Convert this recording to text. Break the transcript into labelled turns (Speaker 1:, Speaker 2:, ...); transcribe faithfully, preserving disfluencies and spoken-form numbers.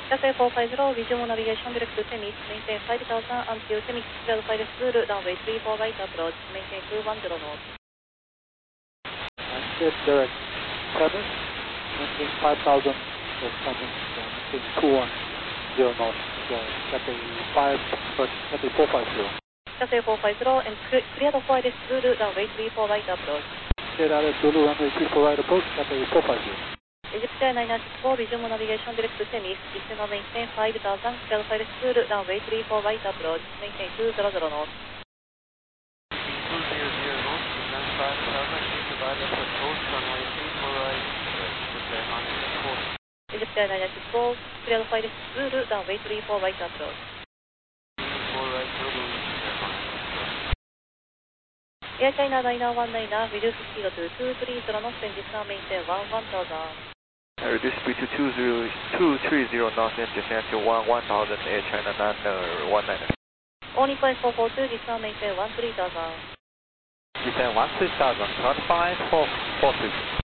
Speaker 1: Cathay four five zero, visual navigation direct to Temis, maintain five thousand until Temis, clear the pilot school, runway three four right approach, maintain two one zero knots.
Speaker 2: And get direct Temis, maintain five thousand, so Temis, maintain two one zero knots, so Cathay five, Cathay four five zero.
Speaker 1: Cathay four five zero, and clear the pilot school, runway three four right approach.
Speaker 2: Clear the Zulu, runway three four right approach, Cathay four five zero.
Speaker 1: Egypt Air nine nine six four, visual navigation direct to Temis, descend maintain five thousand, clear the pilot school, runway three four right approach, maintain two hundred knots.
Speaker 3: two hundred knots, descend five thousand, keep the pilot approach, runway three four right, Egypt Air nine nine six four.
Speaker 1: Egypt Air nine nine six four, clear the pilot school, runway three four right approach.
Speaker 3: three four right, Zulu, Egypt Air nine nine six four.
Speaker 1: Air China Liner one nine, reduce speed to two three zero knots and descend maintain one one thousand.
Speaker 4: Reduce speed to two zero two three zero knots and descend to one one thousand. Air China Liner one nine.
Speaker 1: Only point four four two, descend maintain one three thousand.
Speaker 4: Descend one three thousand. Turn five four four six.